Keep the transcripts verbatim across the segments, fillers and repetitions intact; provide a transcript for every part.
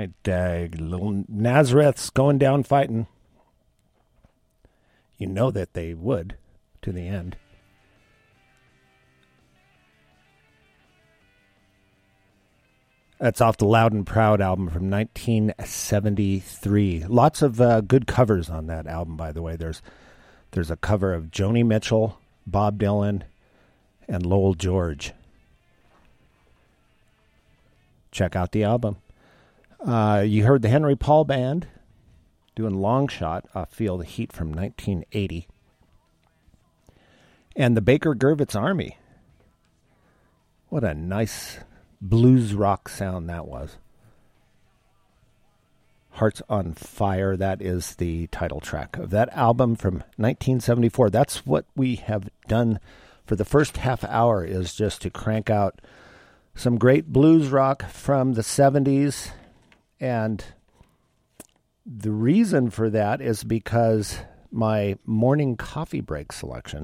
right, uh, little Nazareth's going down fighting. You know that they would to the end. That's off the Loud and Proud album from nineteen seventy-three. Lots of uh, good covers on that album, by the way. There's there's a cover of Joni Mitchell, Bob Dylan, and Lowell George. Check out the album. Uh, you heard the Henry Paul Band doing Long Shot off Feel the Heat from nineteen eighty. And the Baker Gurvitz Army. What a nice blues rock sound that was. Hearts on Fire, that is the title track of that album from nineteen seventy-four. That's what we have done for the first half hour, is just to crank out some great blues rock from the seventies. And the reason for that is because my morning coffee break selection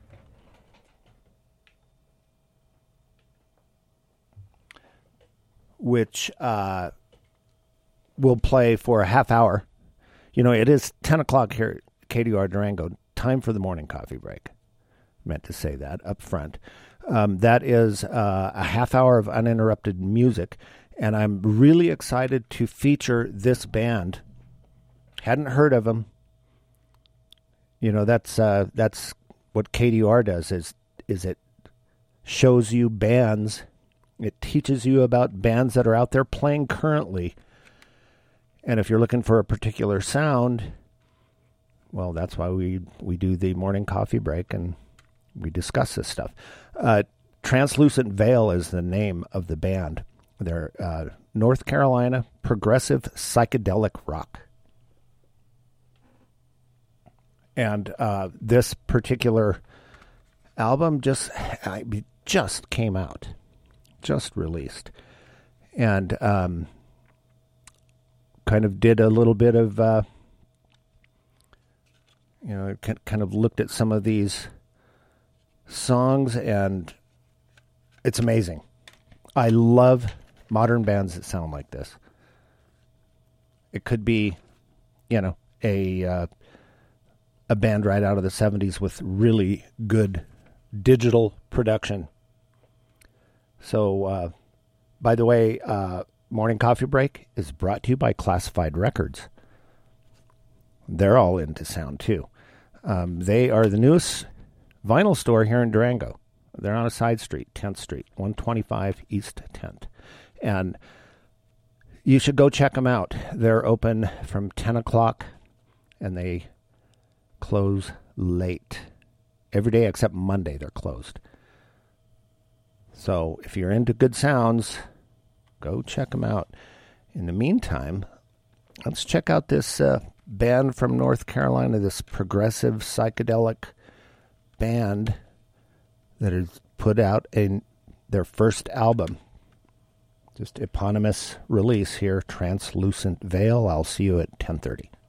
which uh, will play for a half hour. You know, it is ten o'clock here at K D R Durango. Time for the morning coffee break. Meant to say that up front. Um, that is uh, a half hour of uninterrupted music, and I'm really excited to feature this band. Hadn't heard of them. You know, that's uh, that's what K D R does. Is is it shows you bands. It teaches you about bands that are out there playing currently. And if you're looking for a particular sound, well, that's why we, we do the morning coffee break and we discuss this stuff. Uh, Translucent Veil is the name of the band. They're uh, North Carolina progressive psychedelic rock. And uh, this particular album just, I, just came out. Just released, and um, kind of did a little bit of, uh, you know, kind of looked at some of these songs, and it's amazing. I love modern bands that sound like this. It could be, you know, a uh, a band right out of the seventies with really good digital production. So, uh, by the way, uh, Morning Coffee Break is brought to you by Classified Records. They're all into sound, too. Um, they are the newest vinyl store here in Durango. They're on a side street, tenth Street, one twenty-five East tenth. And you should go check them out. They're open from ten o'clock, and they close late. Every day except Monday, they're closed. So if you're into good sounds, go check them out. In the meantime, let's check out this uh, band from North Carolina, this progressive psychedelic band that has put out a, their first album. Just eponymous release here, Translucent Veil. I'll see you at ten thirty.